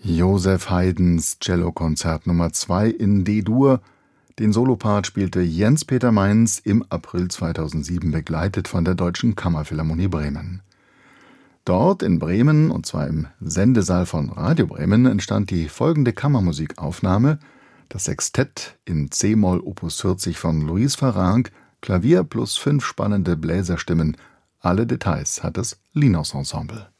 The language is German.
Joseph Haydns Cellokonzert Nummer 2 in D-Dur. Den Solopart spielte Jens-Peter Mainz im April 2007, begleitet von der Deutschen Kammerphilharmonie Bremen. Dort in Bremen, und zwar im Sendesaal von Radio Bremen, entstand die folgende Kammermusikaufnahme: das Sextett in c-Moll Opus 40 von Louise Farrenc, Klavier plus 5 spannende Bläserstimmen. Alle Details hat das Linus Ensemble.